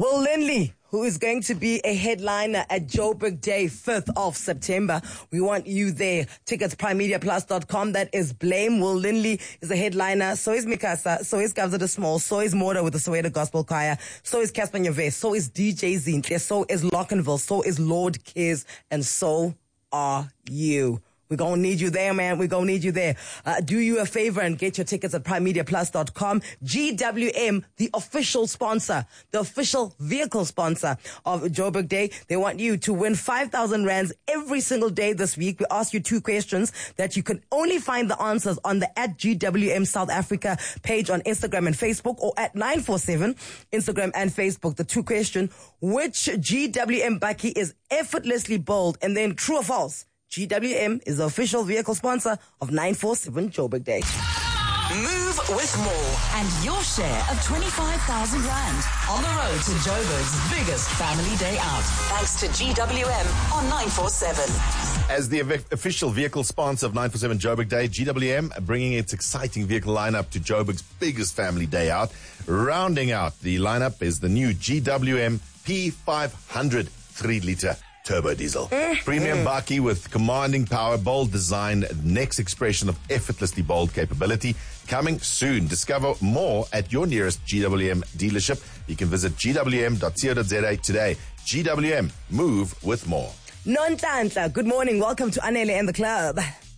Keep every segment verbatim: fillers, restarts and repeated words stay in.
Will Lindley, who is going to be a headliner at Joburg Day, fifth of September. We want you there. Tickets, prime media plus dot com. That is Blame. Will Lindley is a headliner. So is Mikasa. So is Kabza De Small. So is Morda with the Soweto Gospel Choir. So is Casper Nyovest. So is D J Zinhle. So is Lockenville. So is Lord Kiz. And so are you. We're going to need you there, man. We're going to need you there. Uh, do you a favor and get your tickets at prime media plus dot com. G W M, the official sponsor, the official vehicle sponsor of Joburg Day. They want you to win five thousand rands every single day this week. We ask you two questions that you can only find the answers on the at G W M South Africa page on Instagram and Facebook, or at nine four seven Instagram and Facebook. The two question, which G W M bakkie is effortlessly bold? And then true or false? G W M is the official vehicle sponsor of nine four seven Joburg Day. Move with more and your share of twenty-five thousand rand on the road to Joburg's biggest family day out. Thanks to G W M on nine four seven. As the official vehicle sponsor of nine four seven Joburg Day, G W M bringing its exciting vehicle lineup to Joburg's biggest family day out. Rounding out the lineup is the new G W M P five hundred three litre turbo diesel. Mm-hmm. Premium bakkie with commanding power, bold design, next expression of effortlessly bold capability. Coming soon. Discover more at your nearest G W M dealership. You can visit g w m dot co dot z a today. G W M, move with more. Nonhlanhla, good morning. Welcome to Anele and the Club.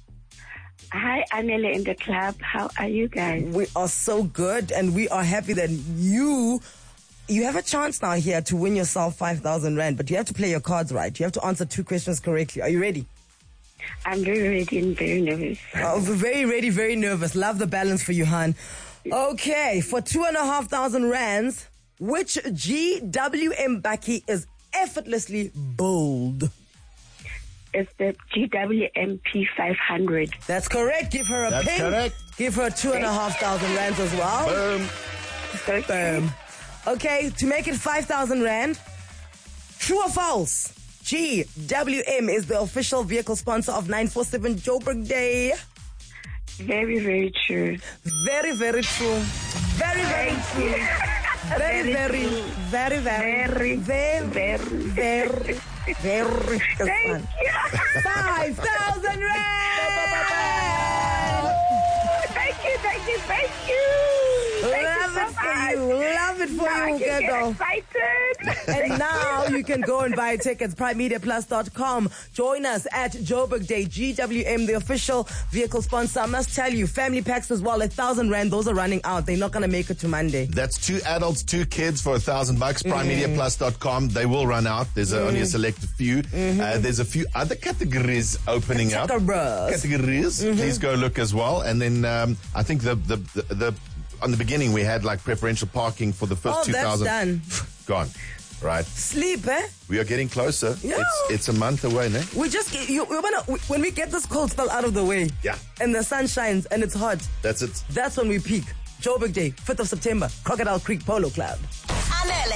Hi, Anele in the Club. How are you guys? We are so good, and we are happy that you... You have a chance now here to win yourself five thousand rand, but you have to play your cards right. You have to answer two questions correctly. Are you ready? I'm very ready and very nervous. Oh, very ready, very nervous. Love the balance for you, Han. Okay, for two and a half thousand rands, which G W M bakkie is effortlessly bold? It's the G W M P five hundred. That's correct. Give her a That's pin. correct. Give her two and a half thousand rands as well. Boom. Okay. Boom. Okay, to make it five thousand rand, true or false? G W M is the official vehicle sponsor of nine four seven Joburg Day. Very, very true. Very, very true. Very, very true. Very, very, very, very, very, very, very, very. Thank you. Five thousand rand. Thank you, thank you, thank you. Thank Love you so it for much. you. Love it for Now I you, can get girl. excited. And now you can go and buy tickets, prime media plus dot com. Join us at Joburg Day. G W M, the official vehicle sponsor. I must tell you, family packs as well, a thousand rand. Those are running out. They're not going to make it to Monday. That's two adults, two kids for a thousand bucks. prime media plus dot com. They will run out. There's a, only a selected few. Mm-hmm. Uh, there's a few other categories opening up. Categories. Categories. Mm-hmm. Please go look as well. And then um, I think the the the. the on the beginning, we had like preferential parking for the first Oh, two that's thousand. done. Gone. Right. Sleep, eh? We are getting closer. Yeah. It's it's a month away, ne? We just, you, we wanna, we, when we get this cold spell out of the way. Yeah. And the sun shines and it's hot. That's it. That's when we peak. Joburg Day, fifth of September, Crocodile Creek Polo Club.